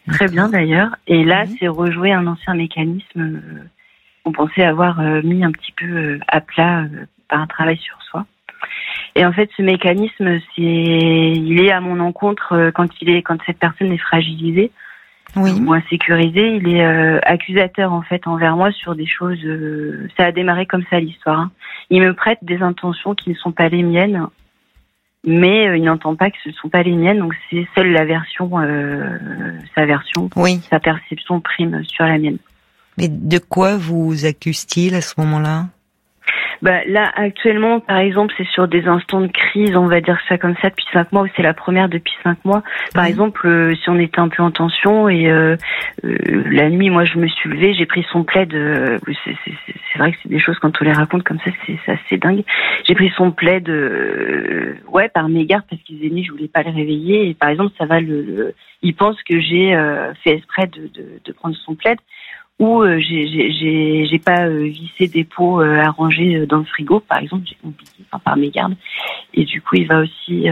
très bien d'ailleurs. Et là, c'est rejouer un ancien mécanisme qu'on pensait avoir mis un petit peu à plat par un travail sur soi. Et en fait, ce mécanisme, il est à mon encontre quand cette personne est fragilisée ou insécurisée. Il est accusateur en fait envers moi sur des choses. Ça a démarré comme ça l'histoire. Hein. Il me prête des intentions qui ne sont pas les miennes, mais il n'entend pas que ce ne sont pas les miennes. Donc c'est seule sa perception prime sur la mienne. Mais de quoi vous accuse-t-il à ce moment-là ? Là, actuellement, par exemple, c'est sur des instants de crise, on va dire ça comme ça, depuis 5 mois, ou c'est la première depuis 5 mois. Par exemple, si on était un peu en tension et la nuit, moi, je me suis levée, j'ai pris son plaid. C'est vrai que c'est des choses, quand on les raconte comme ça, c'est assez dingue. J'ai pris son plaid, par mégarde, parce qu'il faisait nuit, je voulais pas le réveiller. Et par exemple, ça va il pense que j'ai fait exprès de prendre son plaid. Ou j'ai pas vissé des pots à ranger dans le frigo, par exemple, j'ai oublié, par mégarde. Et du coup, il va aussi...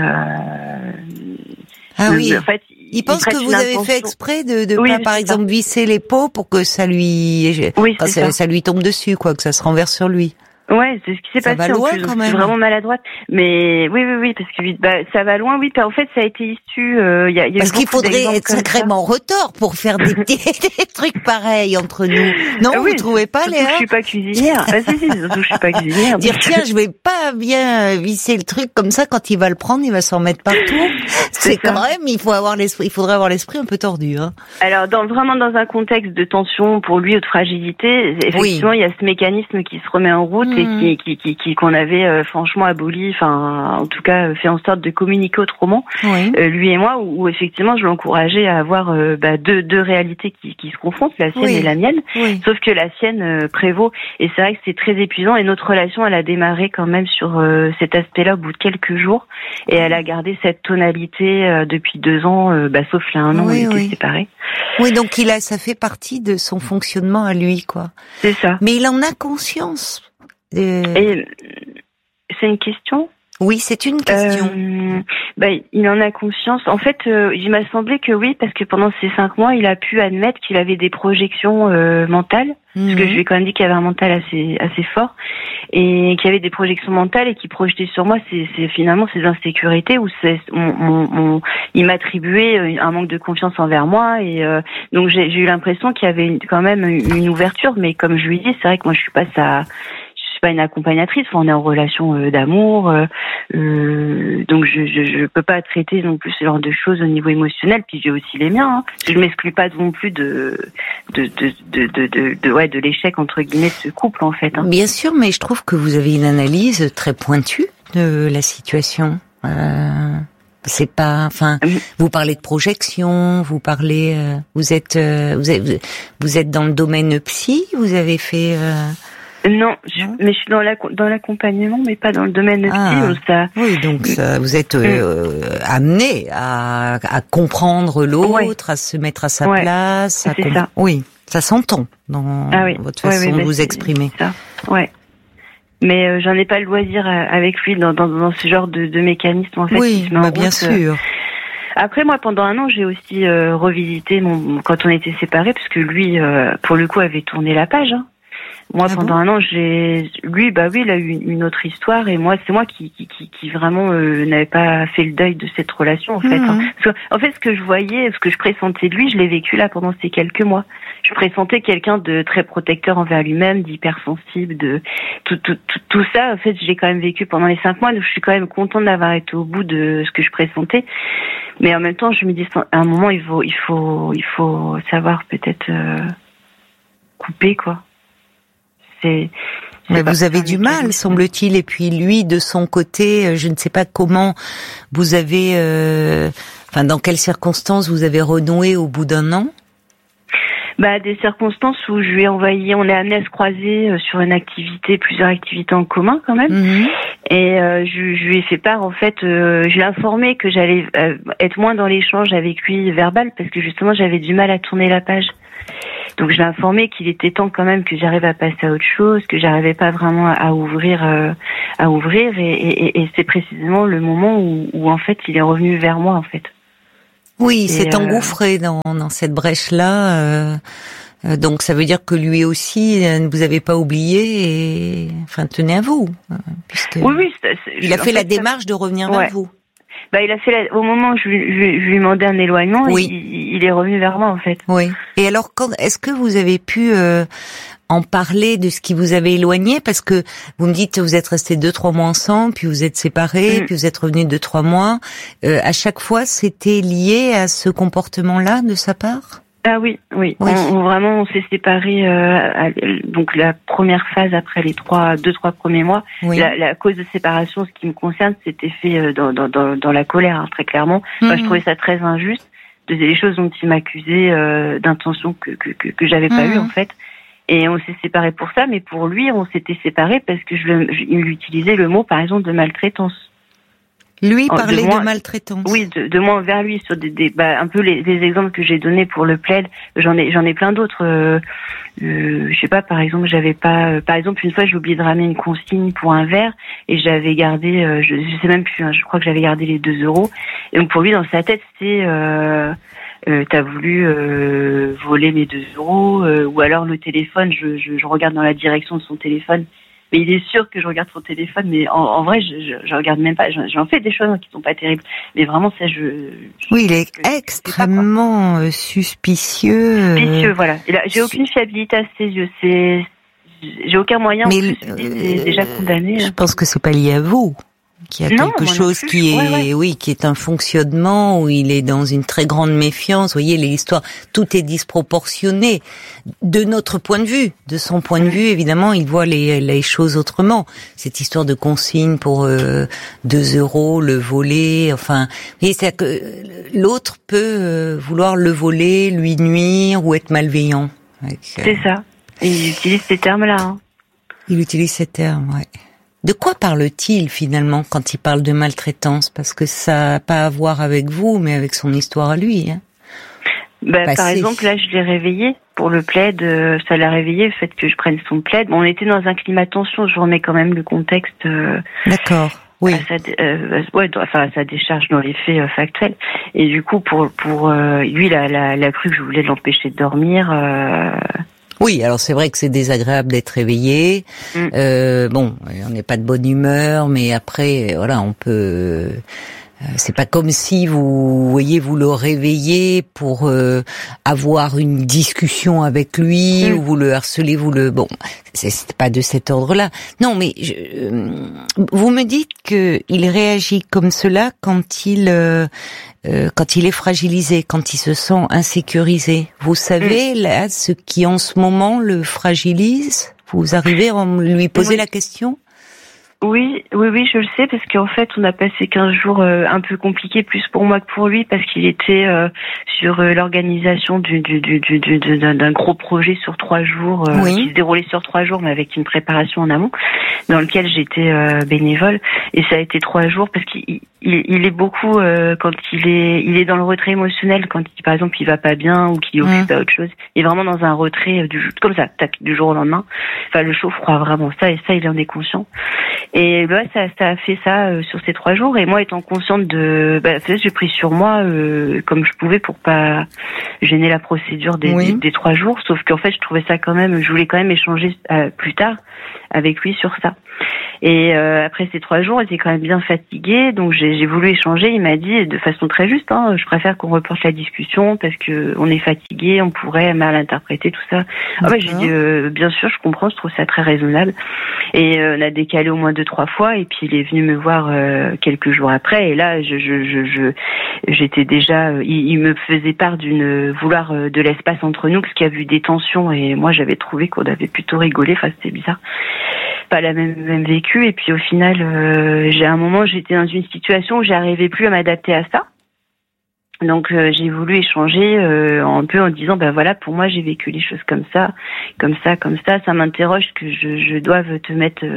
en fait, il pense que vous avez fait exprès de pas, par exemple, visser les pots pour que ça lui... ça lui tombe dessus, quoi, que ça se renverse sur lui. Ouais, c'est ce qui s'est passé. Ça va loin, en plus. Quand même. Je suis vraiment maladroite. Mais oui, parce que ça va loin, oui. En fait, ça a été issu. Y a parce qu'il faudrait être sacrément retors pour faire des trucs pareils entre nous. Non, vous trouvez pas, Léa ? Je suis pas cuisinière. Si, surtout je suis pas cuisinière. Dire tiens, je vais pas bien visser le truc comme ça. Quand il va le prendre, il va s'en mettre partout. C'est quand même. Il faudrait avoir l'esprit un peu tordu. Hein. Alors, vraiment dans un contexte de tension pour lui ou de fragilité, effectivement, il y a ce mécanisme qui se remet en route. Et qu'on avait franchement aboli, enfin en tout cas fait en sorte de communiquer autrement, lui et moi, où effectivement je l'encourageais à avoir deux réalités qui se confrontent, la sienne et la mienne, sauf que la sienne prévaut, et c'est vrai que c'est très épuisant, et notre relation elle a démarré quand même sur cet aspect-là au bout de quelques jours, et elle a gardé cette tonalité depuis 2 ans, sauf il y a 1 an, on était séparés. Oui, donc ça fait partie de son fonctionnement à lui, quoi. C'est ça. Mais il en a conscience. Et c'est une question ? Oui, c'est une question. Il en a conscience. En fait, il m'a semblé que oui, parce que pendant ces 5 mois, il a pu admettre qu'il avait des projections mentales, parce que je lui ai quand même dit qu'il avait un mental assez fort, et qu'il y avait des projections mentales et qu'il projetait sur moi c'est finalement ces insécurités où il m'attribuait un manque de confiance envers moi, et donc j'ai eu l'impression qu'il y avait quand même une ouverture, mais comme je lui dis, c'est vrai que moi je suis pas une accompagnatrice, on est en relation d'amour, donc je peux pas traiter non plus ce genre de choses au niveau émotionnel, puis j'ai aussi les miens, hein. Je m'exclus pas non plus de l'échec entre guillemets de ce couple en fait, hein. Bien sûr, mais je trouve que vous avez une analyse très pointue de la situation. C'est pas, vous parlez de projection, vous parlez, vous êtes dans le domaine psy, vous avez fait Non, mais je suis dans l'accompagnement, mais pas dans le domaine psy. Oui, donc vous êtes amené à comprendre l'autre, à se mettre à sa place. C'est ça. Oui, ça s'entend dans votre façon de vous exprimer. C'est ça. Ouais. Mais j'en ai pas le loisir avec lui dans ce genre de mécanisme en fait. Oui, bien sûr. Après, moi, pendant 1 an, j'ai aussi revisité quand on était séparés, parce que lui, pour le coup, avait tourné la page. Hein. Moi, pendant 1 an, lui, il a eu une autre histoire, et moi, c'est moi qui vraiment n'avais pas fait le deuil de cette relation, en fait. Hein. Parce que, en fait, ce que je voyais, ce que je pressentais de lui, je l'ai vécu là pendant ces quelques mois. Je pressentais quelqu'un de très protecteur envers lui-même, d'hypersensible, de tout ça. En fait, je l'ai quand même vécu pendant les 5 mois, donc je suis quand même contente d'avoir été au bout de ce que je pressentais. Mais en même temps, je me dis, à un moment, il faut savoir peut-être couper, quoi. Mais vous avez du mal, semble-t-il, et puis lui, de son côté, je ne sais pas comment vous avez, dans quelles circonstances vous avez renoué au bout d'1 an. Des circonstances où je lui ai envoyé, on est amené à se croiser sur plusieurs activités en commun quand même, et je lui ai fait part, en fait, je l'ai informé que j'allais être moins dans l'échange avec lui verbal, parce que justement j'avais du mal à tourner la page. Donc je l'ai informé qu'il était temps quand même que j'arrive à passer à autre chose, que j'arrivais pas vraiment à ouvrir, et c'est précisément le moment où en fait il est revenu vers moi, en fait. Oui, s'est engouffré dans cette brèche-là. Donc ça veut dire que lui aussi, ne vous avez pas oublié et enfin tenez à vous, puisque oui, il a fait la démarche de revenir vers vous. Il a fait au moment où je lui demandais un éloignement, oui. il est revenu vers moi en fait. Oui. Et alors, est-ce que vous avez pu en parler de ce qui vous avait éloigné, parce que vous me dites vous êtes restés 2-3 mois ensemble, puis vous êtes séparés, puis vous êtes revenus 2-3 mois. À chaque fois, c'était lié à ce comportement-là de sa part? Ah oui. On s'est séparés. Donc la première phase après les 2-3 premiers mois, la cause de séparation, ce qui me concerne, c'était fait dans la colère, hein, très clairement. Enfin, je trouvais ça très injuste, des choses dont il m'accusait d'intentions que j'avais pas eues en fait. Et on s'est séparés pour ça, mais pour lui, on s'était séparés parce que il utilisait le mot, par exemple, de maltraitance. Lui parlait de maltraitance. Oui, de moi envers lui sur un peu les exemples que j'ai donnés pour le plaid. J'en ai plein d'autres. Je sais pas, par exemple, par exemple, une fois j'ai oublié de ramener une consigne pour un verre et j'avais gardé, je sais même plus, hein, je crois que j'avais gardé les 2 €. Et donc pour lui, dans sa tête, c'est t'as voulu voler mes 2 €, ou alors le téléphone. Je regarde dans la direction de son téléphone. Mais il est sûr que je regarde son téléphone, mais en vrai, je regarde même pas. J'en fais des choses qui sont pas terribles, mais vraiment ça, oui, il est extrêmement suspicieux. Suspicieux, voilà. Et là, j'ai aucune fiabilité à ses yeux. J'ai aucun moyen. Mais c'est déjà condamné. Je pense que c'est pas lié à vous. Qu'il y a quelque chose qui est, qui est un fonctionnement où il est dans une très grande méfiance. Vous voyez, l'histoire, tout est disproportionné de notre point de vue. De son point de vue, évidemment, il voit les choses autrement. Cette histoire de consigne pour 2 €, le voler, enfin, vous voyez, c'est que l'autre peut vouloir le voler, lui nuire ou être malveillant. C'est ça. Et il utilise ces termes-là. Hein. Il utilise ces termes, ouais. De quoi parle-t-il finalement quand il parle de maltraitance? Parce que ça n'a pas à voir avec vous, mais avec son histoire à lui. Hein. Par exemple, là, je l'ai réveillé pour le plaid. Ça l'a réveillé, le fait que je prenne son plaid. Bon, on était dans un climat de tension. Je remets quand même le contexte. D'accord. Oui. À sa décharge dans les faits factuels. Et du coup, pour lui, il a cru que je voulais l'empêcher de dormir. Oui, alors c'est vrai que c'est désagréable d'être réveillé. Bon, on n'est pas de bonne humeur, mais après, voilà, on peut. C'est pas comme si vous voyez, vous le réveillez pour avoir une discussion avec lui ou vous le harcelez, bon, c'est pas de cet ordre-là. Non, mais vous me dites que il réagit comme cela quand il est fragilisé, quand il se sent insécurisé. Vous savez là ce qui en ce moment le fragilise? Vous arrivez à lui poser la question? Oui, je le sais, parce qu'en fait, on a passé 15 jours un peu compliqués, plus pour moi que pour lui, parce qu'il était sur l'organisation d'un gros projet sur 3 jours, qui se déroulait sur 3 jours, mais avec une préparation en amont, dans lequel j'étais bénévole. Et ça a été 3 jours, parce qu'il est beaucoup, quand il est dans le retrait émotionnel, quand par exemple il va pas bien ou qu'il est occupé à autre chose, il est vraiment dans un retrait comme ça, tac, du jour au lendemain. Enfin, le chaud-froid, vraiment, ça, il en est conscient. Et ça a fait ça sur ces 3 jours. Et moi, étant consciente j'ai pris sur moi comme je pouvais pour pas gêner la procédure des 3 jours. Sauf qu'en fait, je voulais quand même échanger plus tard avec lui sur ça. Et après ces 3 jours, j'étais quand même bien fatiguée, donc j'ai voulu échanger. Il m'a dit de façon très juste, hein, je préfère qu'on reporte la discussion parce que on est fatigué, on pourrait mal interpréter tout ça. J'ai dit bien sûr, je comprends, je trouve ça très raisonnable. Et on a décalé au moins 2-3 fois, et puis il est venu me voir quelques jours après. Et là, j'étais déjà, il me faisait part vouloir de l'espace entre nous, parce qu'il y a eu des tensions, et moi j'avais trouvé qu'on avait plutôt rigolé. Enfin, c'était bizarre. Pas la même vécu, et puis au final à un moment j'étais dans une situation où j'arrivais plus à m'adapter à ça, donc j'ai voulu échanger un peu en disant voilà, pour moi j'ai vécu les choses comme ça, ça m'interroge que je doive te mettre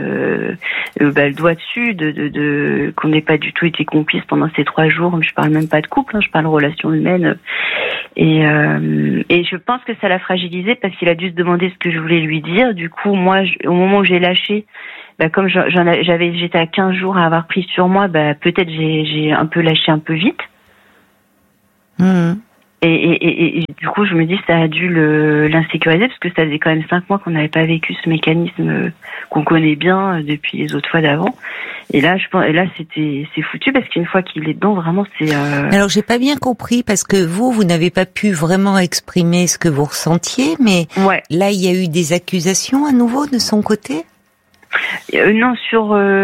le doigt dessus, de qu'on n'ait pas du tout été complice pendant ces 3 jours. Je parle même pas de couple, hein, je parle de relations humaines. Et je pense que ça l'a fragilisé, parce qu'il a dû se demander ce que je voulais lui dire. Du coup, moi, au moment où j'ai lâché, comme j'étais à 15 jours à avoir pris sur moi, peut-être j'ai un peu lâché un peu vite. Et du coup, je me dis, ça a dû l'insécuriser, parce que ça faisait quand même 5 mois qu'on n'avait pas vécu ce mécanisme qu'on connaît bien depuis les autres fois d'avant. Et là, c'est foutu, parce qu'une fois qu'il est dedans, vraiment, c'est... Alors, j'ai pas bien compris, parce que vous n'avez pas pu vraiment exprimer ce que vous ressentiez, mais là, il y a eu des accusations à nouveau de son côté? Non, sur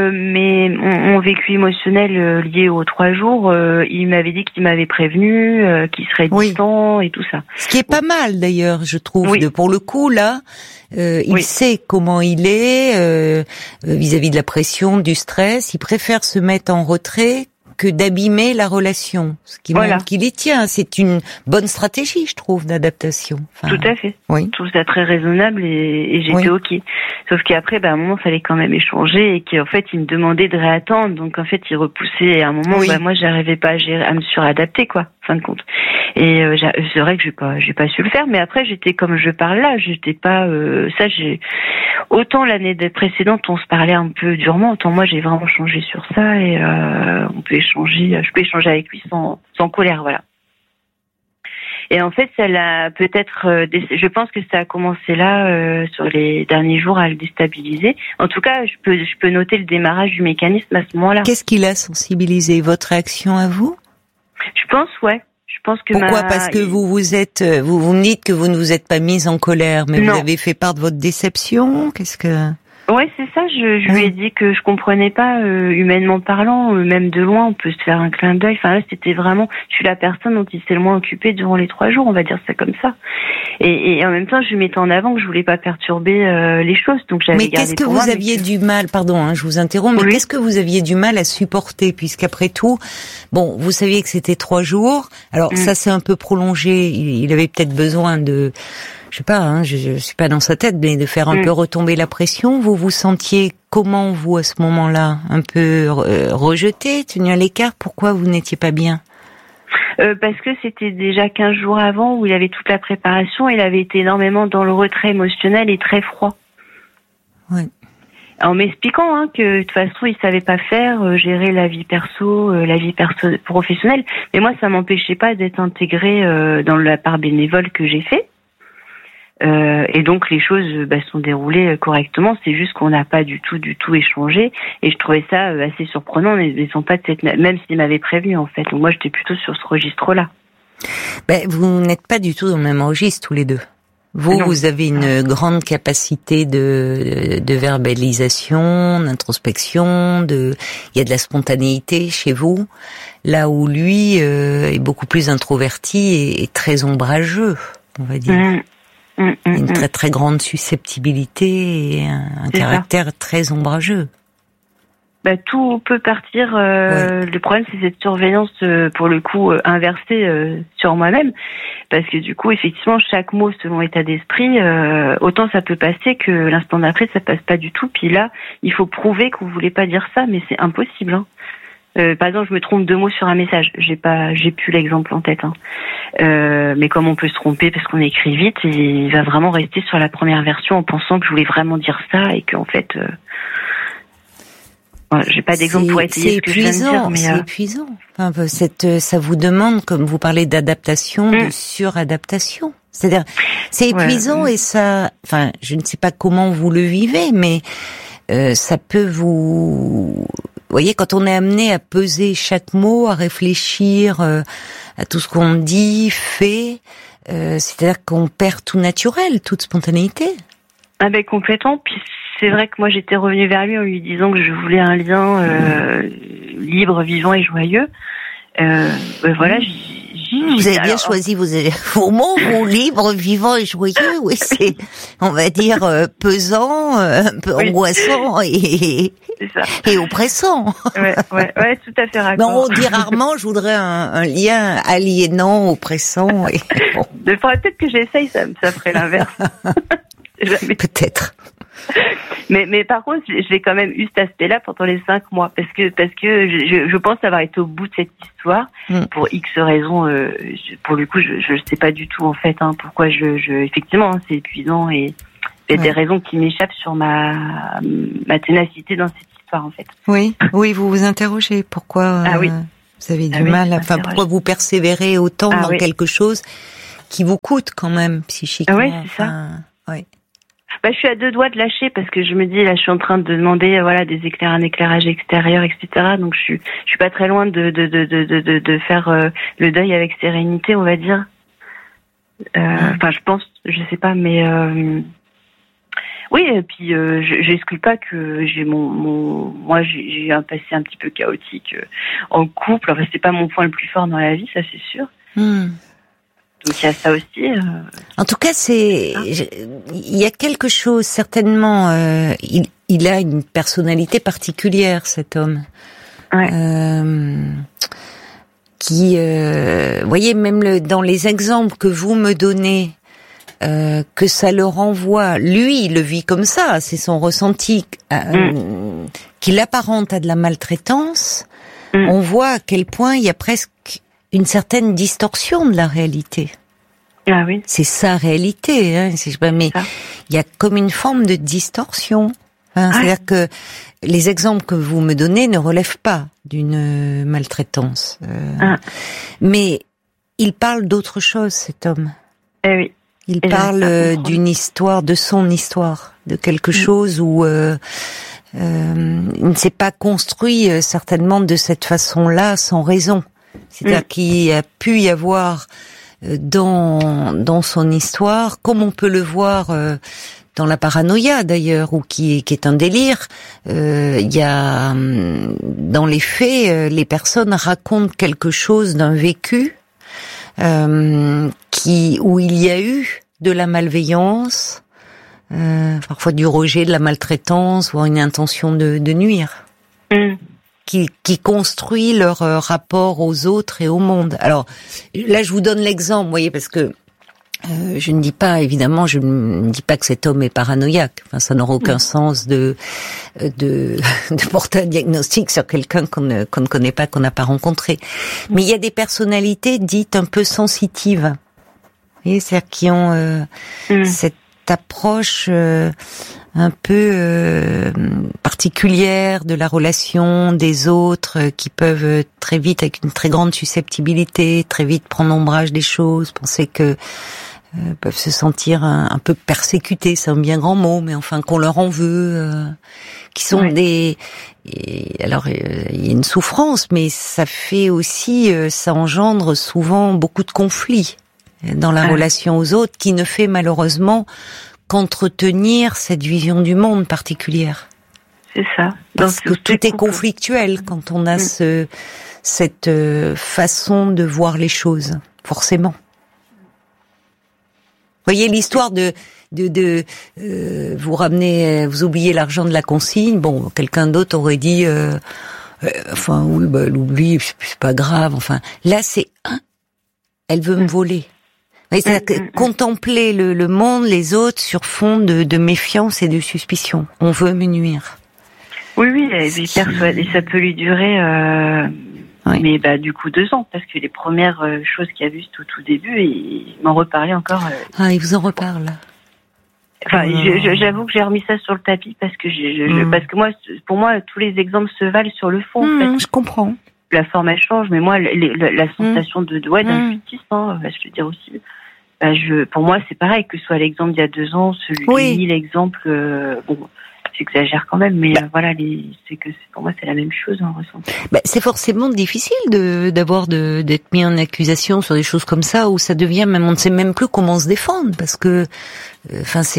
mon vécu émotionnel lié aux 3 jours, il m'avait dit qu'il m'avait prévenu, qu'il serait distant et tout ça. Ce qui est pas mal d'ailleurs, je trouve. Pour le coup, là, il sait comment il est vis-à-vis de la pression, du stress. Il préfère se mettre en retrait que d'abîmer la relation, ce qui montre qu'il y tient. C'est une bonne stratégie, je trouve, d'adaptation. Tout à fait. Je trouve ça très raisonnable et j'étais ok. Sauf qu'après, à un moment, il fallait quand même échanger et qu'en fait, il me demandait de réattendre. Donc en fait, il repoussait. Et à un moment, moi, j'arrivais pas à me suradapter, quoi, en fin de compte. Et c'est vrai que j'ai pas su le faire. Mais après, j'étais comme je parle là. J'étais pas autant l'année précédente, on se parlait un peu durement. Autant moi, j'ai vraiment changé sur ça et je peux échanger avec lui sans colère, voilà. Et en fait, ça l'a peut-être, je pense que ça a commencé là, sur les derniers jours, à le déstabiliser. En tout cas, je peux noter le démarrage du mécanisme à ce moment-là. Qu'est-ce qui l'a sensibilisé? Votre réaction à vous? Je pense, Je pense que pourquoi? Parce que vous me dites que vous ne vous êtes pas mise en colère, mais vous avez fait part de votre déception. Qu'est-ce que... Ouais, c'est ça. Je lui ai dit que je comprenais pas, humainement parlant, même de loin, on peut se faire un clin d'œil. Enfin là, c'était vraiment, je suis la personne dont il s'est le moins occupé durant les 3 jours, on va dire ça comme ça. Et en même temps, je mettais en avant que je voulais pas perturber les choses, donc j'avais gardé. Mais qu'est-ce que vous aviez du mal, pardon, je vous interromps, mais qu'est-ce que vous aviez du mal à supporter, puisqu'après tout, bon, vous saviez que c'était 3 jours. Alors ça, c'est un peu prolongé. Il avait peut-être besoin de, je sais pas, je suis pas dans sa tête, mais de faire un peu retomber la pression. Vous vous sentiez comment, vous, à ce moment-là? Un peu rejeté, tenu à l'écart? Pourquoi vous n'étiez pas bien? Parce que c'était déjà 15 jours avant où il avait toute la préparation, il avait été énormément dans le retrait émotionnel et très froid. Ouais. En m'expliquant que de toute façon il savait pas faire, gérer la vie perso professionnelle, mais moi ça m'empêchait pas d'être intégrée dans la part bénévole que j'ai fait. Et donc les choses sont déroulées correctement. C'est juste qu'on n'a pas du tout échangé. Et je trouvais ça assez surprenant, mais ils sont pas de cette, même s'ils m'avaient prévenu en fait. Donc moi j'étais plutôt sur ce registre-là. Vous n'êtes pas du tout dans le même registre tous les deux. Vous avez une grande capacité de verbalisation, d'introspection, il y a de la spontanéité chez vous, là où lui est beaucoup plus introverti et très ombrageux, on va dire. Une très très grande susceptibilité et un caractère très ombrageux. Tout peut partir. Le problème, c'est cette surveillance, pour le coup, inversée sur moi-même. Parce que du coup, effectivement, chaque mot selon état d'esprit, autant ça peut passer que l'instant d'après, ça passe pas du tout. Puis là, il faut prouver qu'on voulait pas dire ça, mais c'est impossible. Par exemple, je me trompe 2 mots sur un message. J'ai plus l'exemple en tête. Mais comme on peut se tromper parce qu'on écrit vite, il va vraiment rester sur la première version en pensant que je voulais vraiment dire ça et qu'en fait, j'ai pas d'exemple pour étayer ce que je viens de dire. Mais c'est épuisant. Enfin, ça vous demande, comme vous parlez d'adaptation, de suradaptation. C'est-à-dire, c'est épuisant et ça. Enfin, je ne sais pas comment vous le vivez, mais ça peut vous. Vous voyez, quand on est amené à peser chaque mot, à réfléchir à tout ce qu'on dit, fait, c'est-à-dire qu'on perd tout naturel, toute spontanéité. Complètement. Puis c'est vrai que moi j'étais revenue vers lui en lui disant que je voulais un lien libre, vivant et joyeux. Voilà. Vous avez bien choisi vos mots, libre, vivant et joyeux. Oui, c'est, on va dire, pesant, un peu angoissant et oppressant. Ouais, tout à fait raccord. Non, on dit rarement, je voudrais un lien aliénant, oppressant. Et bon. Il faudrait peut-être que j'essaye, ça ferait l'inverse. Peut-être. Mais par contre, j'ai quand même eu cet aspect-là pendant les 5 mois parce que je pense avoir été au bout de cette histoire pour X raisons. Pour le coup, je sais pas du tout en fait pourquoi effectivement c'est épuisant et il y a des raisons qui m'échappent sur ma ténacité dans cette histoire en fait. Oui, vous vous interrogez pourquoi Vous avez du mal, enfin, pourquoi vous persévérez autant dans quelque chose qui vous coûte quand même psychiquement. Oui, c'est ça. Ouais. Je suis à deux doigts de lâcher parce que je me dis, là, je suis en train de demander, un éclairage extérieur, etc. Donc, je suis pas très loin de faire le deuil avec sérénité, on va dire. Je pense, je sais pas, mais oui. Et puis, j'exclus pas que moi, j'ai un passé un petit peu chaotique en couple. Enfin, c'est pas mon point le plus fort dans la vie, ça c'est sûr. Donc il y a ça aussi. En tout cas, il y a quelque chose certainement. Il a une personnalité particulière, cet homme. Ouais. Qui, voyez, même dans les exemples que vous me donnez, que ça le renvoie. Lui, il le vit comme ça. C'est son ressenti qu'il apparente à de la maltraitance. On voit à quel point il y a presque une certaine distorsion de la réalité. Ah oui. C'est sa réalité, hein. Mais il y a comme une forme de distorsion. Hein. C'est-à-dire que les exemples que vous me donnez ne relèvent pas d'une maltraitance. Mais il parle d'autre chose, cet homme. Eh oui. Il parle d'une histoire, de son histoire, de quelque chose où il ne s'est pas construit certainement de cette façon-là sans raison. C'est-à-dire qu'il a pu y avoir dans son histoire, comme on peut le voir dans la paranoïa d'ailleurs, ou qui est un délire. Il y a dans les faits, les personnes racontent quelque chose d'un vécu où il y a eu de la malveillance, parfois du rejet, de la maltraitance, voire une intention de nuire. Qui construit leur rapport aux autres et au monde. Alors là, je vous donne l'exemple, vous voyez, parce que je ne dis pas, évidemment, je ne dis pas que cet homme est paranoïaque. Enfin, ça n'aura aucun sens de porter un diagnostic sur quelqu'un qu'on ne connaît pas, qu'on n'a pas rencontré. Mais il y a des personnalités dites un peu sensitives. Vous voyez, c'est-à-dire qui ont cette approche un peu particulière de la relation des autres, qui peuvent très vite, avec une très grande susceptibilité, très vite prendre ombrage des choses, penser que peuvent se sentir un peu persécutés, c'est un bien grand mot, mais enfin qu'on leur en veut, qui sont alors il y a une souffrance, mais ça fait aussi, ça engendre souvent beaucoup de conflits dans la relation aux autres, qui ne fait malheureusement qu'entretenir cette vision du monde particulière. C'est ça. Parce que tout est conflictuel quand on a cette façon de voir les choses, forcément. Vous voyez l'histoire vous ramenez, vous oubliez l'argent de la consigne. Bon, quelqu'un d'autre aurait dit, l'oubli, c'est pas grave. Enfin, là, elle veut me voler. C'est-à-dire que contempler le monde, les autres, sur fond de méfiance et de suspicion. On veut me nuire. Oui, et ça peut lui durer, mais du coup 2 ans, parce que les premières choses qu'il a vues au tout début, il m'en reparlait encore. Il vous en reparle. Enfin, j'avoue que j'ai remis ça sur le tapis parce que parce que pour moi, tous les exemples se valent sur le fond. En fait. Je comprends. La forme elle change, mais moi, la sensation d'injustice, je veux dire aussi. Pour moi, c'est pareil, que ce soit l'exemple d'il y a 2 ans, celui-ci, l'exemple, j'exagère quand même, mais pour moi, c'est la même chose en ressenti. C'est forcément difficile d'être mis en accusation sur des choses comme ça, où ça devient même, on ne sait même plus comment se défendre, parce que, ça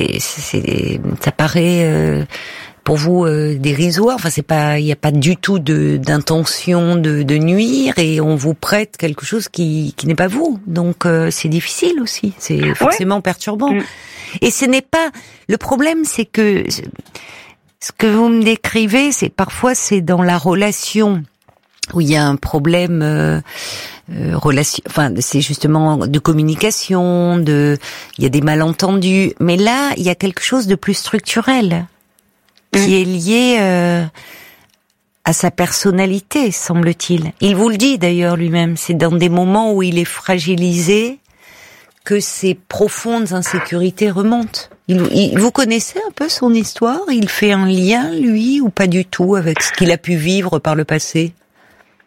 paraît, pour vous, dérisoire. Enfin, il n'y a pas du tout d'intention de nuire, et on vous prête quelque chose qui n'est pas vous. Donc, c'est difficile aussi. C'est forcément perturbant. Et ce n'est pas, le problème, c'est que ce que vous me décrivez, c'est dans la relation où il y a un problème, c'est justement de communication, il y a des malentendus. Mais là, il y a quelque chose de plus structurel, qui est lié à sa personnalité, semble-t-il. Il vous le dit d'ailleurs lui-même, c'est dans des moments où il est fragilisé que ses profondes insécurités remontent. Vous connaissez un peu son histoire? Il fait un lien, lui, ou pas du tout, avec ce qu'il a pu vivre par le passé?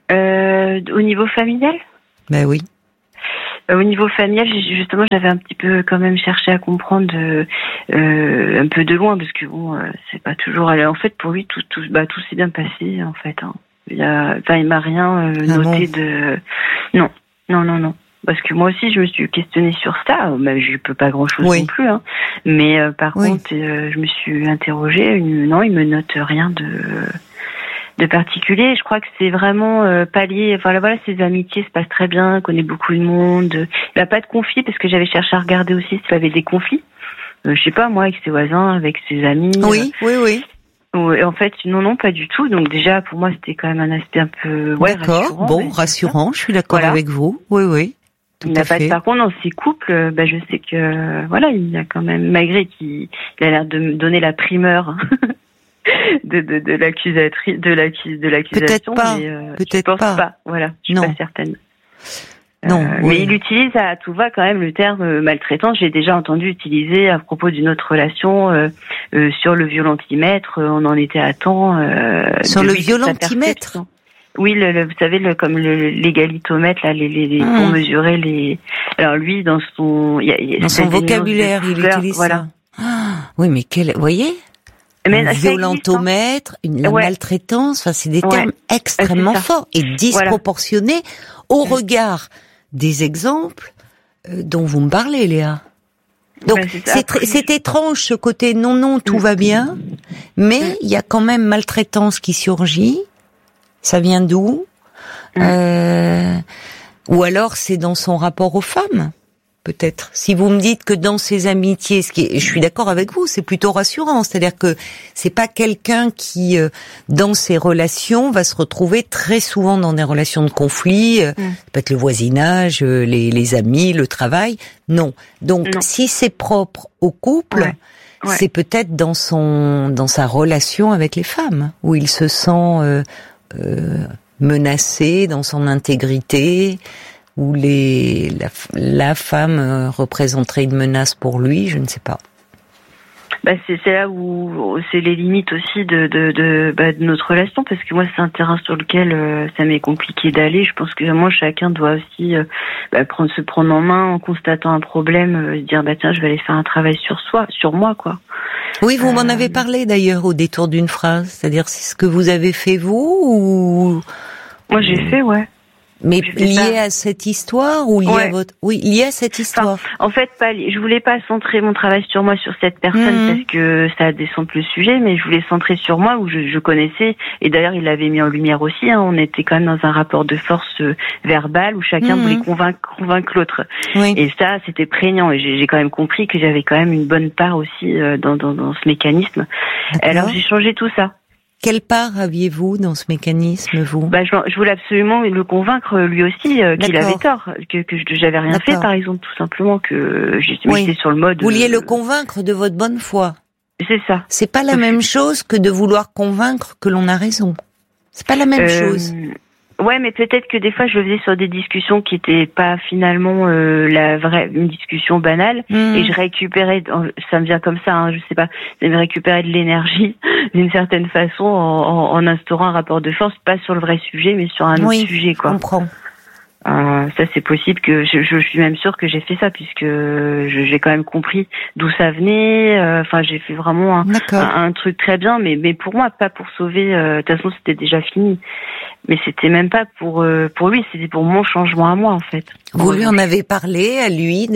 Au niveau familial? Ben oui. Au niveau familial, justement, j'avais un petit peu quand même cherché à comprendre un peu de loin, parce que bon, c'est pas toujours. En fait, pour lui, tout s'est bien passé, en fait. Hein. Il m'a rien noté de. Non. Parce que moi aussi, je me suis questionnée sur ça. Je peux pas grand-chose non plus, hein. Mais par contre, je me suis interrogée. Non, il me note rien de particulier. Je crois que c'est vraiment pallier. Enfin voilà, ses amitiés se passent très bien, connaît beaucoup de monde. Il n'a pas de conflit, parce que j'avais cherché à regarder aussi s'il avait des conflits. Je sais pas, moi, avec ses voisins, avec ses amis. Oui. En fait, non, pas du tout. Donc déjà, pour moi, c'était quand même un aspect un peu d'accord, rassurant. Je suis d'accord avec vous. Oui. Tout à fait. Par contre, dans ses couples, je sais que voilà, il a quand même, malgré qu'il a l'air de me donner la primeur. de l'accusatrice, de l'accusation, peut-être je pense pas. Voilà, je suis pas certaine. Mais il utilise à tout va quand même le terme maltraitance. J'ai déjà entendu utiliser à propos d'une autre relation sur le violentimètre. On en était à temps. Sur le violentimètre. Oui, vous savez, comme l'égalitomètre, là, pour mesurer les. Alors lui, dans son vocabulaire, il utilise ça. Oui, mais vous voyez. Un violentomètre, la maltraitance, enfin, c'est des termes extrêmement forts et disproportionnés au regard des exemples dont vous me parlez, Léa. Donc, c'est étrange ce côté non, tout va bien, mais il y a quand même maltraitance qui surgit. Ça vient d'où? Ou alors c'est dans son rapport aux femmes? Peut-être. Si vous me dites que dans ses amitiés, je suis d'accord avec vous, c'est plutôt rassurant. C'est-à-dire que c'est pas quelqu'un qui, dans ses relations, va se retrouver très souvent dans des relations de conflit. Ça peut être le voisinage, les amis, le travail. Non. Donc, si c'est propre au couple, c'est peut-être dans sa relation avec les femmes, où il se sent menacé dans son intégrité, où la femme représenterait une menace pour lui, je ne sais pas. C'est là où c'est les limites aussi de notre relation, parce que moi c'est un terrain sur lequel ça m'est compliqué d'aller. Je pense que moi chacun doit aussi se prendre en main en constatant un problème, se dire tiens, je vais aller faire un travail sur moi quoi. Oui, vous m'en avez parlé d'ailleurs au détour d'une phrase, c'est-à-dire c'est ce que vous avez fait vous ou moi j'ai fait Mais lié à cette histoire ou lié à votre... Oui, lié à cette histoire. En fait, je voulais pas centrer mon travail sur moi, sur cette personne, parce que ça descend le sujet, mais je voulais centrer sur moi, où je connaissais, et d'ailleurs il l'avait mis en lumière aussi, hein, on était quand même dans un rapport de force verbale, où chacun voulait convaincre l'autre. Oui. Et ça, c'était prégnant, et j'ai quand même compris que j'avais quand même une bonne part aussi dans ce mécanisme. D'accord. Alors j'ai changé tout ça. Quelle part aviez-vous dans ce mécanisme, vous? Je voulais absolument le convaincre lui aussi qu'il avait tort, que j'avais rien fait, par exemple, tout simplement, que j'étais sur le mode. Vous vouliez le convaincre de votre bonne foi. C'est ça. C'est pas la même chose que de vouloir convaincre que l'on a raison. C'est pas la même chose. Ouais, mais peut-être que des fois je le faisais sur des discussions qui étaient pas finalement une discussion banale, et je récupérais, ça me vient comme ça, hein, je sais pas, je récupérais de l'énergie d'une certaine façon en instaurant un rapport de force, pas sur le vrai sujet, mais sur un autre sujet, quoi. Je comprends. Ça c'est possible que je suis même sûre que j'ai fait ça, puisque j'ai quand même compris d'où ça venait. Enfin, j'ai fait vraiment un truc très bien, mais pour moi, pas pour sauver. De toute façon, c'était déjà fini. Mais c'était même pas pour lui, c'était pour mon changement à moi, en fait. Vous lui en avez parlé à lui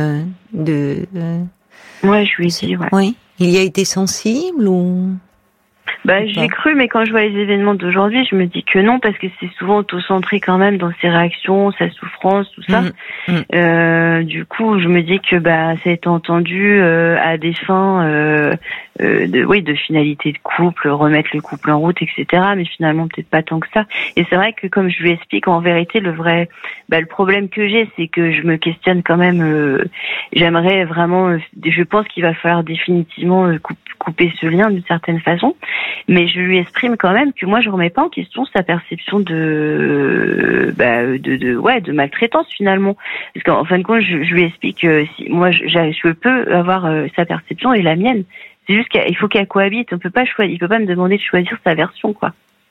Ouais, je lui ai dit. Ouais. Oui. Il y a été sensible ou? J'ai cru, mais quand je vois les événements d'aujourd'hui, je me dis que non, parce que c'est souvent auto-centré quand même dans ses réactions, sa souffrance, tout ça. Du coup, je me dis que ça a été entendu à des fins de finalité de couple, remettre le couple en route, etc. Mais finalement, peut-être pas tant que ça. Et c'est vrai que, comme je lui explique, en vérité, le problème que j'ai, c'est que je me questionne quand même. J'aimerais vraiment, je pense qu'il va falloir définitivement couper ce lien d'une certaine façon. Mais je lui exprime quand même que moi je remets pas en question sa perception de maltraitance finalement, parce qu'en fin de compte je lui explique que si moi je peux avoir sa perception et la mienne, c'est juste qu'il faut qu'elle cohabite, on peut pas choisir, il peut pas me demander de choisir sa version quoi.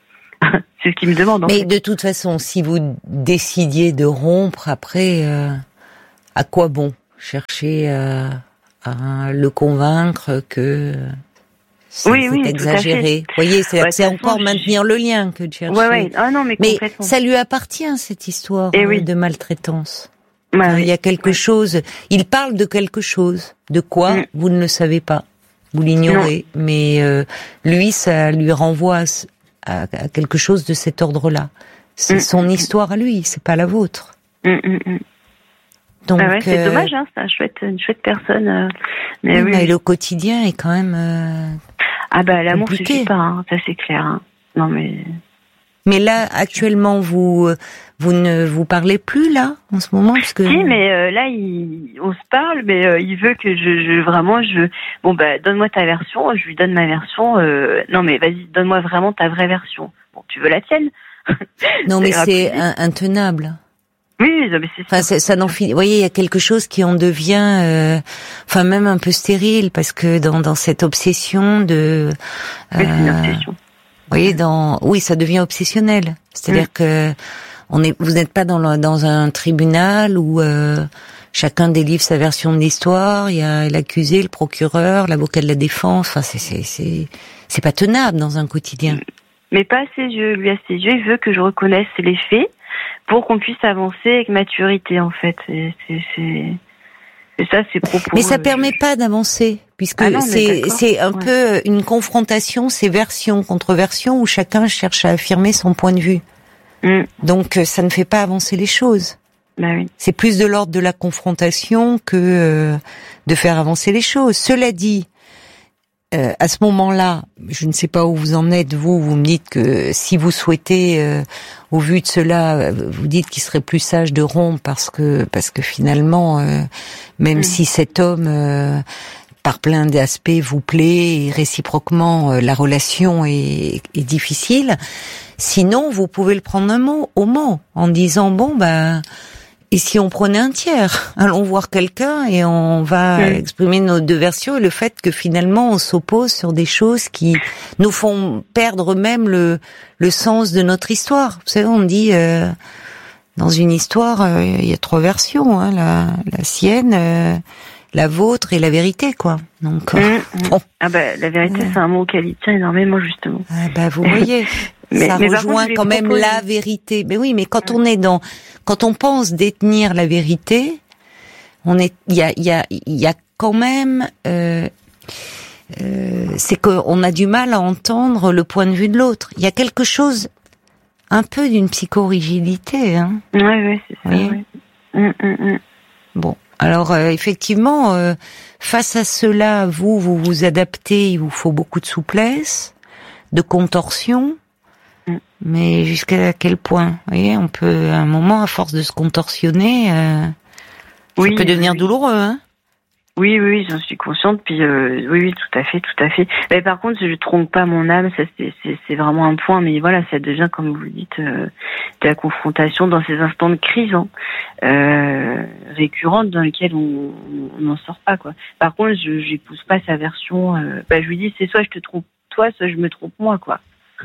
C'est ce qu'il me demande. Mais de toute façon, si vous décidiez de rompre après, à quoi bon chercher à le convaincre que c'est exagéré. Vous voyez, c'est encore maintenir le lien que de chercher. Ouais. Ah non, mais complètement. Ça lui appartient, cette histoire de maltraitance. Il y a quelque chose. Il parle de quelque chose. De quoi vous ne le savez pas. Vous l'ignorez. Mais lui, ça lui renvoie à quelque chose de cet ordre-là. C'est son histoire à lui, c'est pas la vôtre. Donc, c'est dommage, hein, c'est une chouette personne. Mais mais le quotidien est quand même. L'amour compliqué. suffit pas, hein, ça c'est clair. Hein. Non mais. Mais là, actuellement, vous ne vous parlez plus là en ce moment parce que. Si, mais là, on se parle, mais il veut que donne-moi ta version. Je lui donne ma version. Non, mais vas-y, donne-moi vraiment ta vraie version. Bon, tu veux la tienne? Non, mais c'est intenable. Oui, mais c'est ça n'en finit. Vous voyez, il y a quelque chose qui en devient, même un peu stérile parce que dans cette obsession de. Oui, c'est une obsession. Vous voyez, ça devient obsessionnel. C'est-à-dire que vous n'êtes pas dans un tribunal où chacun délivre sa version de l'histoire. Il y a l'accusé, le procureur, l'avocat de la défense. Enfin, c'est pas tenable dans un quotidien. Mais pas à ses yeux. Lui, à ses yeux, il veut que je reconnaisse les faits pour qu'on puisse avancer avec maturité, en fait. Et ça, c'est propos. Mais ça permet pas d'avancer, puisque c'est un peu une confrontation, c'est version contre version, où chacun cherche à affirmer son point de vue. Donc, ça ne fait pas avancer les choses. Oui. C'est plus de l'ordre de la confrontation que de faire avancer les choses. Cela dit, à ce moment-là, je ne sais pas où vous en êtes, vous me dites que si vous souhaitez, au vu de cela, vous dites qu'il serait plus sage de rompre parce que finalement, même si cet homme, par plein d'aspects, vous plaît, et réciproquement, la relation est difficile, sinon vous pouvez le prendre au mot, en disant et si on prenait un tiers, allons voir quelqu'un et on va exprimer nos deux versions et le fait que finalement on s'oppose sur des choses qui nous font perdre même le sens de notre histoire. Vous savez, on dit dans une histoire, il y a 3 versions, hein, la sienne, la vôtre et la vérité, quoi. Donc bon. La vérité, c'est un mot auquel il tient énormément, justement. Vous voyez. Ça rejoint quand même la vérité. Mais oui, mais quand on pense détenir la vérité, il y a quand même, c'est qu'on a du mal à entendre le point de vue de l'autre. Il y a quelque chose, un peu d'une psychorigidité, hein. Oui, c'est ça. Oui. Bon. Alors, effectivement, face à cela, vous adaptez, il vous faut beaucoup de souplesse, de contorsion. Mais jusqu'à quel point, vous voyez, on peut, à un moment, à force de se contorsionner, ça peut devenir douloureux, hein. Oui, j'en suis consciente. Puis oui, tout à fait. Mais par contre, je trompe pas mon âme. Ça, c'est vraiment un point. Mais voilà, ça devient, comme vous le dites, de la confrontation dans ces instants de crise, récurrente dans lesquels on n'en sort pas, quoi. Par contre, je n'épouse pas sa version. Je lui dis, c'est soit je te trompe toi, soit je me trompe moi, quoi.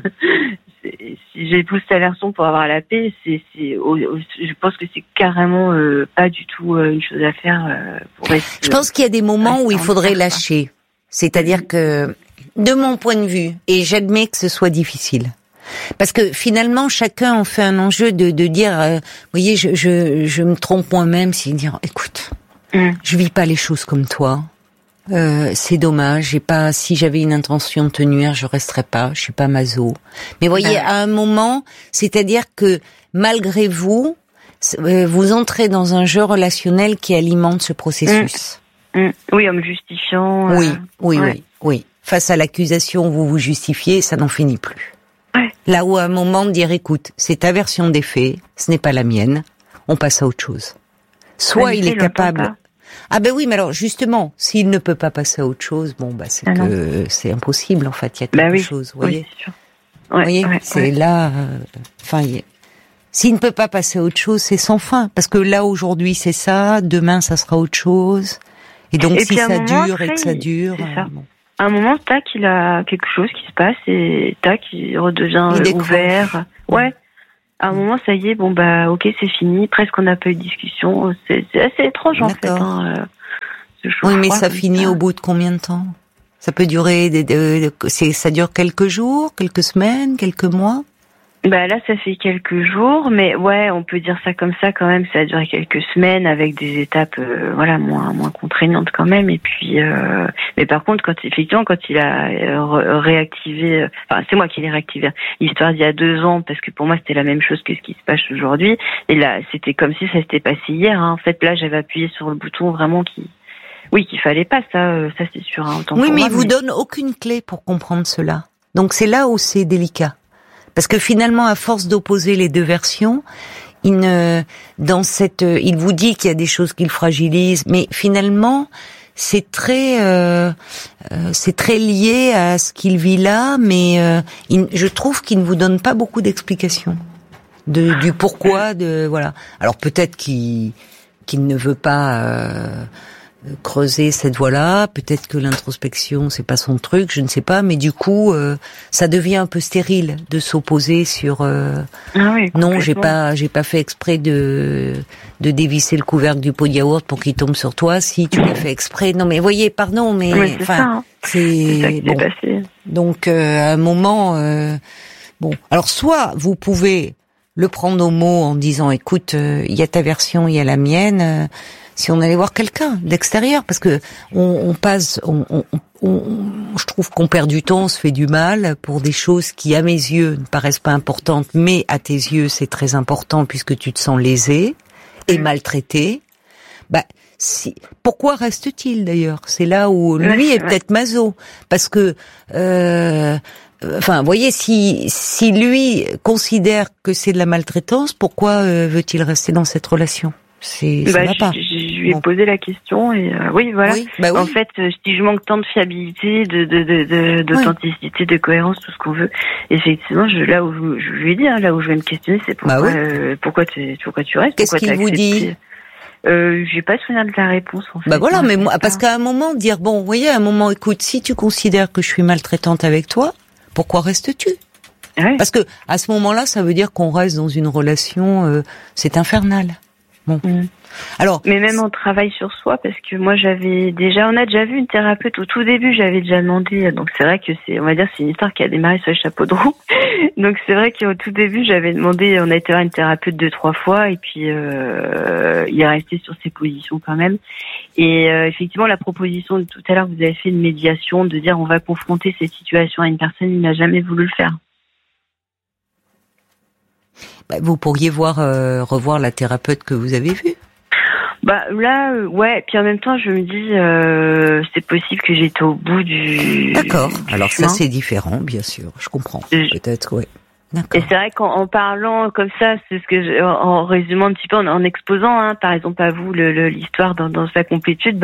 Si j'épouse ta version pour avoir la paix, je pense que c'est carrément pas du tout une chose à faire pour rester. Je pense qu'il y a des moments où il faudrait lâcher. C'est-à-dire que, de mon point de vue, et j'admets que ce soit difficile, parce que finalement chacun en fait un enjeu de dire, vous voyez, je me trompe moi-même, c'est dire, écoute, je vis pas les choses comme toi. C'est dommage, si j'avais une intention de te nuire, je resterais pas, je suis pas maso. Mais voyez, à un moment, c'est-à-dire que malgré vous entrez dans un jeu relationnel qui alimente ce processus. Oui, en me justifiant. Oui. Face à l'accusation, vous vous justifiez, ça n'en finit plus. Ouais. Là où à un moment de dire, écoute, c'est ta version des faits, ce n'est pas la mienne, on passe à autre chose. Soit il est capable. Ah oui, mais alors justement, s'il ne peut pas passer à autre chose, c'est impossible en fait. Il y a quelque chose, vous voyez. C'est sûr. Vous voyez, c'est là. S'il ne peut pas passer à autre chose, c'est sans fin, parce que là aujourd'hui c'est ça, demain ça sera autre chose, et donc si ça dure et que ça dure. À un moment, tac, il a quelque chose qui se passe et tac, il redevient ouvert. Ouais. À un moment, ça y est, bon bah ok, c'est fini. Presque on n'a pas eu de discussion. C'est assez étrange en fait. Oui, mais ça finit au bout de combien de temps? Ça peut durer ça dure quelques jours, quelques semaines, quelques mois? Bah là, ça fait quelques jours, mais ouais, on peut dire ça comme ça quand même. Ça a duré quelques semaines avec des étapes, moins contraignantes quand même. Et puis, mais par contre, quand il a réactivé, c'est moi qui l'ai réactivé l'histoire d'il y a 2 ans, parce que pour moi c'était la même chose que ce qui se passe aujourd'hui. Et là, c'était comme si ça s'était passé hier. En fait, là, j'avais appuyé sur le bouton vraiment qu'il fallait pas ça c'est sûr. Oui, mais il vous donne aucune clé pour comprendre cela. Donc c'est là où c'est délicat. Parce que finalement, à force d'opposer les deux versions, il vous dit qu'il y a des choses qu'il fragilise, mais finalement, c'est très lié à ce qu'il vit là, mais je trouve qu'il ne vous donne pas beaucoup d'explications du pourquoi, voilà. Alors peut-être qu'il ne veut pas creuser cette voie-là, peut-être que l'introspection c'est pas son truc, je ne sais pas, mais du coup ça devient un peu stérile de s'opposer sur non, j'ai pas fait exprès de dévisser le couvercle du pot de yaourt pour qu'il tombe sur toi, si tu l'as fait exprès. Non mais voyez, pardon, mais c'est ça qui s'est passé. Donc à un moment alors soit vous pouvez le prendre au mot en disant écoute, il y a ta version, il y a la mienne, si on allait voir quelqu'un d'extérieur, parce que je trouve qu'on perd du temps, on se fait du mal pour des choses qui, à mes yeux, ne paraissent pas importantes, mais à tes yeux, c'est très important puisque tu te sens lésé et maltraité. Pourquoi reste-t-il d'ailleurs? C'est là où lui est peut-être maso, parce que vous voyez, si lui considère que c'est de la maltraitance, pourquoi veut-il rester dans cette relation? Ça va pas. Je lui ai posé la question et oui. En fait, si je manque tant de fiabilité, d'authenticité, de cohérence, tout ce qu'on veut, effectivement, là où je lui ai dit, là où je vais me questionner, c'est pourquoi tu restes. Qu'est-ce qu'il vous dit? J'ai pas souvenir de la réponse en fait. Mais moi, parce qu'à un moment dire vous voyez, à un moment, écoute, si tu considères que je suis maltraitante avec toi, pourquoi restes-tu? Parce que à ce moment-là, ça veut dire qu'on reste dans une relation, c'est infernal. Bon. Alors, mais même on travaille sur soi, parce que moi on a déjà vu une thérapeute au tout début, j'avais déjà demandé, donc c'est vrai que c'est une histoire qui a démarré sur le chapeau de roue. Donc c'est vrai qu'au tout début j'avais demandé, on a été voir une thérapeute 2-3 fois, et puis il est resté sur ses positions quand même. Et effectivement, la proposition de tout à l'heure, vous avez fait une médiation, de dire on va confronter cette situation à une personne, il n'a jamais voulu le faire. Vous pourriez revoir la thérapeute que vous avez vue. Puis en même temps, je me dis, c'est possible que j'étais au bout du... D'accord. Alors ça, c'est différent, bien sûr. Je comprends. Peut-être, oui. D'accord. Et c'est vrai qu'en parlant comme ça, c'est ce que en résumant un petit peu, en exposant, par exemple à vous l'histoire dans sa complétude,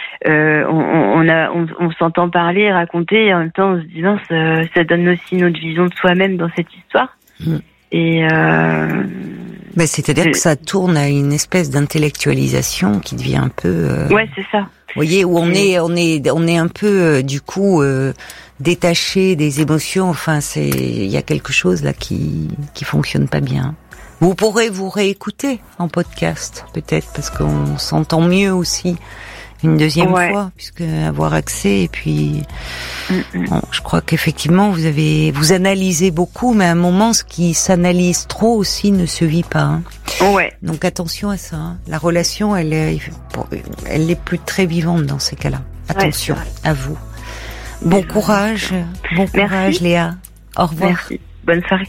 on s'entend parler, raconter, et en même temps on se dit non, ça donne aussi notre vision de soi-même dans cette histoire. Et c'est-à-dire que ça tourne à une espèce d'intellectualisation qui devient un peu. C'est ça. Vous voyez, où on est un peu du coup détaché des émotions. Enfin, il y a quelque chose là qui fonctionne pas bien. Vous pourrez vous réécouter en podcast peut-être, parce qu'on s'entend mieux aussi une deuxième fois, puisque avoir accès, et puis je crois qu'effectivement vous analysez beaucoup, mais à un moment ce qui s'analyse trop aussi ne se vit pas. Donc attention à ça. La relation, elle est plus très vivante dans ces cas-là. Attention à vous. Bon courage, Léa. Au revoir. Merci. Bonne soirée.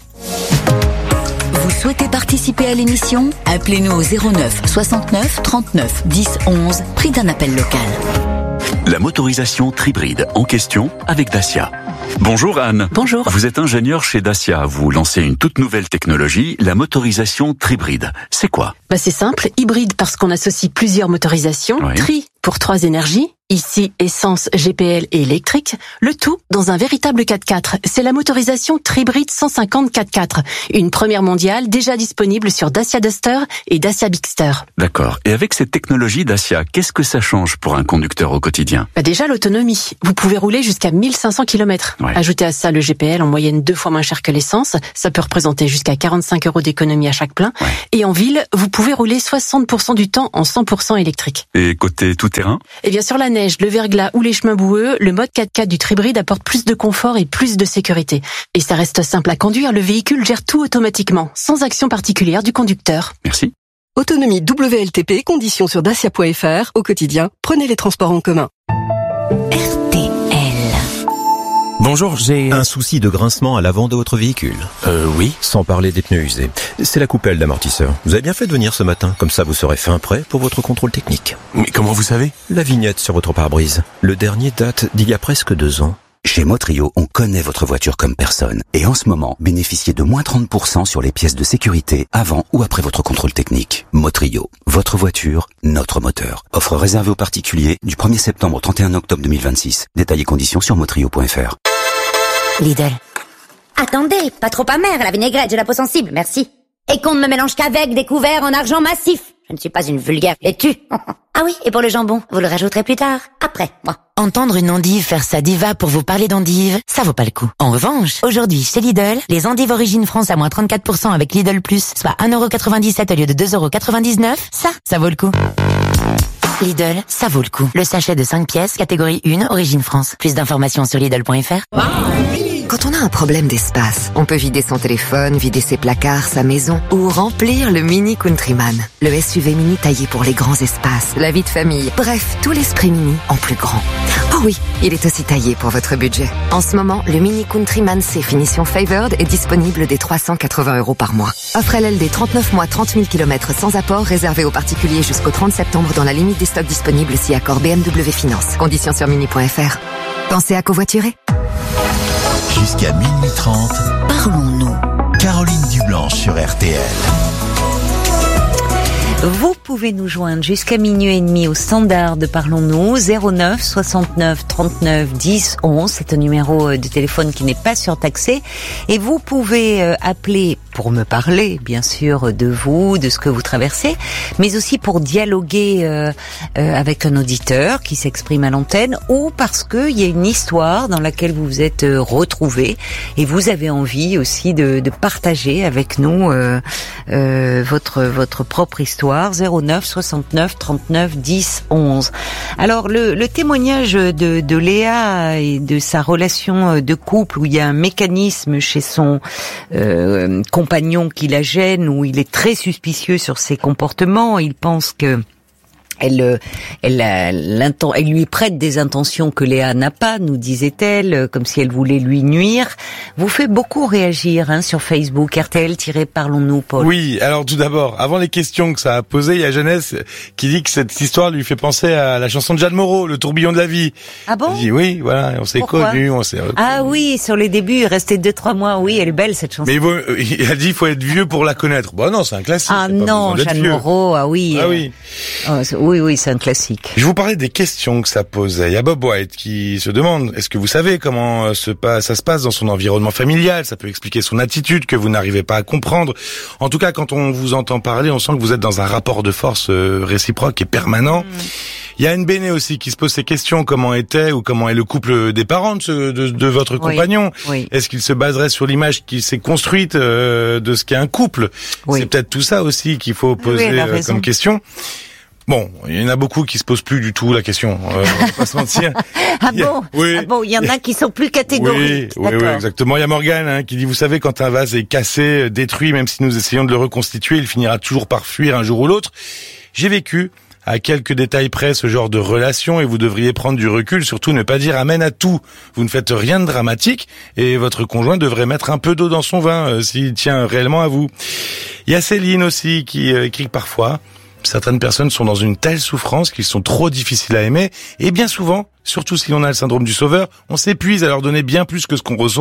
Vous souhaitez participer à l'émission? Appelez-nous au 09 69 39 10 11, prix d'un appel local. La motorisation Tribride en question avec Dacia. Bonjour Anne. Bonjour. Vous êtes ingénieur chez Dacia. Vous lancez une toute nouvelle technologie, la motorisation Tribride. C'est quoi? C'est simple, hybride parce qu'on associe plusieurs motorisations, tri pour 3 énergies, Ici, essence, GPL et électrique, le tout dans un véritable 4x4. C'est la motorisation Tribrid 150 4x4, une première mondiale déjà disponible sur Dacia Duster et Dacia Bigster. D'accord. Et avec cette technologie Dacia, qu'est-ce que ça change pour un conducteur au quotidien ? Déjà l'autonomie. Vous pouvez rouler jusqu'à 1500 km. Ouais. Ajoutez à ça le GPL en moyenne 2 fois moins cher que l'essence. Ça peut représenter jusqu'à 45 € d'économie à chaque plein. Ouais. Et en ville, vous pouvez rouler 60% du temps en 100% électrique. Et côté tout-terrain ? Et bien sûr la neige, le verglas ou les chemins boueux, le mode 4x4 du Tribrid apporte plus de confort et plus de sécurité. Et ça reste simple à conduire, le véhicule gère tout automatiquement, sans action particulière du conducteur. Merci. Autonomie WLTP, conditions sur dacia.fr. Au quotidien, prenez les transports en commun. RTL. Bonjour, j'ai... Un souci de grincement à l'avant de votre véhicule. Oui. Sans parler des pneus usés. C'est la coupelle d'amortisseur. Vous avez bien fait de venir ce matin, comme ça vous serez fin prêt pour votre contrôle technique. Mais comment vous savez ? La vignette sur votre pare-brise. Le dernier date d'il y a presque 2 ans. Chez Motrio, on connaît votre voiture comme personne. Et en ce moment, bénéficiez de moins 30% sur les pièces de sécurité avant ou après votre contrôle technique. Motrio, votre voiture, notre moteur. Offre réservée aux particuliers du 1er septembre au 31 octobre 2026. Détails et conditions sur motrio.fr. Lidl. Attendez, pas trop amer, la vinaigrette, j'ai la peau sensible, merci. Et qu'on ne me mélange qu'avec des couverts en argent massif. Je ne suis pas une vulgaire laitue. Ah oui, et pour le jambon, vous le rajouterez plus tard, après, moi. Entendre une endive faire sa diva pour vous parler d'endive, ça vaut pas le coup. En revanche, aujourd'hui, chez Lidl, les endives Origine France à moins 34% avec Lidl Plus, soit 1,97€ au lieu de 2,99€, ça vaut le coup. Lidl, ça vaut le coup. Le sachet de 5 pièces, catégorie 1, Origine France. Plus d'informations sur Lidl.fr. Quand on a un problème d'espace, on peut vider son téléphone, vider ses placards, sa maison ou remplir le Mini Countryman. Le SUV mini taillé pour les grands espaces, la vie de famille. Bref, tout l'esprit mini en plus grand. Oh oui, il est aussi taillé pour votre budget. En ce moment, le Mini Countryman C finition Favored est disponible dès 380€ par mois. Offre LLD 39 mois, 30 000 km sans apport, réservé aux particuliers jusqu'au 30 septembre dans la limite des stocks disponibles si accord BMW Finance. Conditions sur mini.fr. Pensez à covoiturer. Jusqu'à minuit 30, Parlons-nous. Caroline Dublanche sur RTL. Vous pouvez nous joindre jusqu'à minuit et demi au standard de Parlons-nous, 09 69 39 10 11. C'est un numéro de téléphone qui n'est pas surtaxé. Et vous pouvez appeler pour me parler, bien sûr, de vous, de ce que vous traversez, mais aussi pour dialoguer avec un auditeur qui s'exprime à l'antenne, ou parce qu'il y a une histoire dans laquelle vous vous êtes retrouvés et vous avez envie aussi de partager avec nous votre propre histoire. 09 69 39 10 11. Alors le témoignage de Léa et de sa relation de couple où il y a un mécanisme chez son compagnon qui la gêne, où il est très suspicieux sur ses comportements, il pense que elle lui prête des intentions que Léa n'a pas, nous disait-elle, comme si elle voulait lui nuire. Vous fait beaucoup réagir sur Facebook, RTL-Parlons-nous, Paul. Oui, alors tout d'abord, avant les questions que ça a posées, il y a Jeunesse qui dit que cette histoire lui fait penser à la chanson de Jeanne Moreau, Le tourbillon de la vie. Ah bon? Je dis oui, voilà, on s'est connus, on s'est reconnus. Ah oui, sur les débuts, il restait 2-3 mois, oui, elle est belle cette chanson. Mais il a dit il faut être vieux pour la connaître. Bon non, c'est un classique. Ah non, Jeanne Moreau, ah oui. Ah oui. Oui, c'est un classique. Je vous parlais des questions que ça posait. Il y a Bob White qui se demande, est-ce que vous savez comment ça se passe dans son environnement familial? Ça peut expliquer son attitude que vous n'arrivez pas à comprendre. En tout cas, quand on vous entend parler, on sent que vous êtes dans un rapport de force réciproque et permanent. Il y a NBN aussi qui se pose ces questions. Comment était ou comment est le couple des parents de votre compagnon? Oui. Est-ce qu'il se baserait sur l'image qui s'est construite de ce qu'est un couple? C'est peut-être tout ça aussi qu'il faut poser comme question. Bon, il y en a beaucoup qui se posent plus du tout la question. On va pas se mentir. Il y en a qui sont plus catégoriques. Oui, exactement. Il y a Morgane qui dit, vous savez, quand un vase est cassé, détruit, même si nous essayons de le reconstituer, il finira toujours par fuir un jour ou l'autre. J'ai vécu à quelques détails près ce genre de relation et vous devriez prendre du recul, surtout ne pas dire amen à tout. Vous ne faites rien de dramatique et votre conjoint devrait mettre un peu d'eau dans son vin s'il tient réellement à vous. Il y a Céline aussi qui écrit parfois, certaines personnes sont dans une telle souffrance qu'ils sont trop difficiles à aimer et bien souvent, surtout si l'on a le syndrome du sauveur, on s'épuise à leur donner bien plus que ce qu'on reçoit.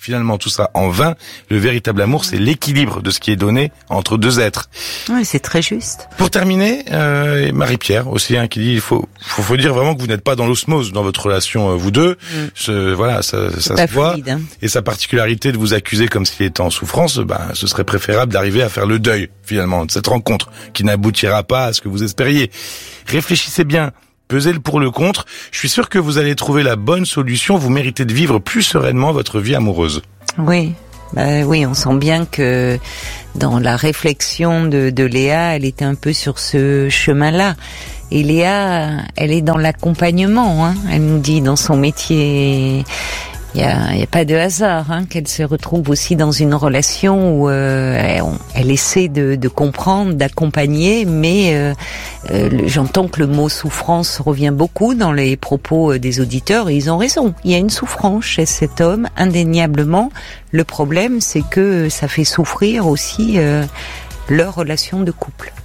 finalement tout ça en vain. Le véritable amour, c'est l'équilibre de ce qui est donné entre deux êtres. Oui, c'est très juste. Pour terminer, Marie-Pierre aussi, qui dit il faut dire vraiment que vous n'êtes pas dans l'osmose dans votre relation, vous deux. Ça se voit. Fluide, hein. Et sa particularité de vous accuser comme s'il était en souffrance, ce serait préférable d'arriver à faire le deuil, finalement, de cette rencontre, qui n'aboutira pas à ce que vous espériez. Réfléchissez bien. Pesez le pour le contre. Je suis sûr que vous allez trouver la bonne solution. Vous méritez de vivre plus sereinement votre vie amoureuse. Oui. Oui, on sent bien que dans la réflexion de Léa, elle était un peu sur ce chemin-là. Et Léa, elle est dans l'accompagnement. Elle nous dit dans son métier, il y a pas de hasard qu'elle se retrouve aussi dans une relation où elle essaie de comprendre, d'accompagner, mais j'entends que le mot souffrance revient beaucoup dans les propos des auditeurs, et ils ont raison. Il y a une souffrance chez cet homme, indéniablement. Le problème, c'est que ça fait souffrir aussi leur relation de couple.